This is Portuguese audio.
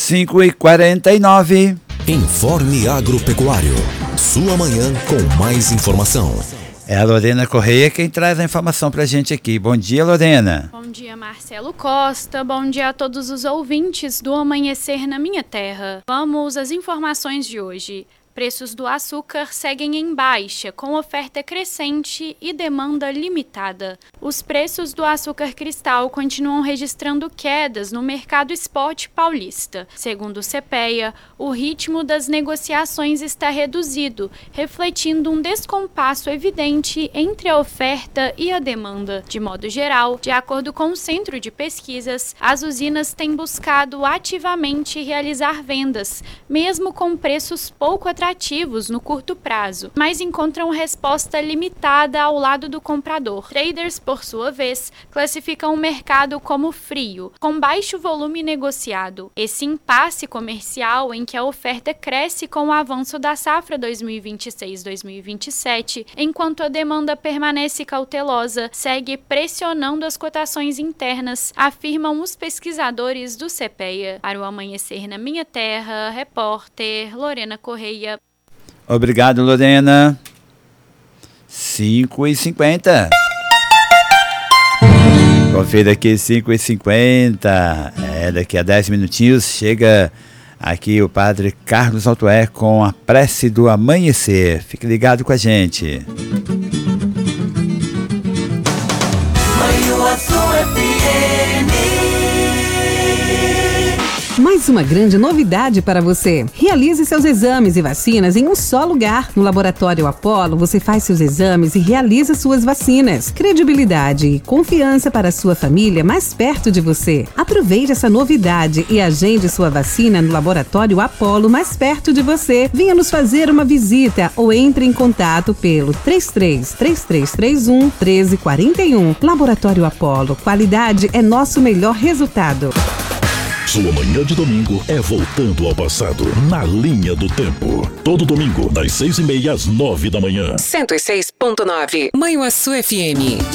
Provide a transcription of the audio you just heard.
5h49. Informe Agropecuário. Sua manhã com mais informação. É a Lorena Correia quem traz a informação pra gente aqui. Bom dia, Lorena. Bom dia, Marcelo Costa. Bom dia a todos os ouvintes do Amanhecer na Minha Terra. Vamos às informações de hoje. Preços do açúcar seguem em baixa, com oferta crescente e demanda limitada. Os preços do açúcar cristal continuam registrando quedas no mercado spot paulista. Segundo o CPEA, o ritmo das negociações está reduzido, refletindo um descompasso evidente entre a oferta e a demanda. De modo geral, de acordo com o Centro de Pesquisas, as usinas têm buscado ativamente realizar vendas, mesmo com preços pouco atrativos no curto prazo, mas encontram resposta limitada ao lado do comprador. Traders, por sua vez, classificam o mercado como frio, com baixo volume negociado. Esse impasse comercial em que a oferta cresce com o avanço da safra 2026-2027, enquanto a demanda permanece cautelosa, segue pressionando as cotações internas, afirmam os pesquisadores do CPEA. Para o Amanhecer na Minha Terra, repórter Lorena Correia. Obrigado, Lorena. 5h50. Confira aqui, 5h50. Daqui a 10 minutinhos chega aqui o padre Carlos Altoé com a prece do amanhecer. Fique ligado com a gente. Mais uma grande novidade para você. Realize seus exames e vacinas em um só lugar. No Laboratório Apollo, você faz seus exames e realiza suas vacinas. Credibilidade e confiança para a sua família mais perto de você. Aproveite essa novidade e agende sua vacina no Laboratório Apollo mais perto de você. Venha nos fazer uma visita ou entre em contato pelo 33-3331 1341. Laboratório Apollo, qualidade é nosso melhor resultado. Sua manhã de domingo é voltando ao passado, na linha do tempo. Todo domingo, das 6h30 às 9 da manhã. 106.9, Manhuaçu FM.